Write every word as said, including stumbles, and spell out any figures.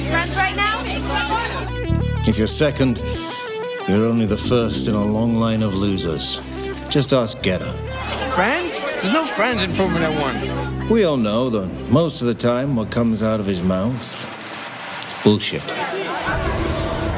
friends right now? If you're second, you're only the first in a long line of losers. Just ask Getter. Friends? There's no friends in Formula One. We all know that most of the time what comes out of his mouth is bullshit.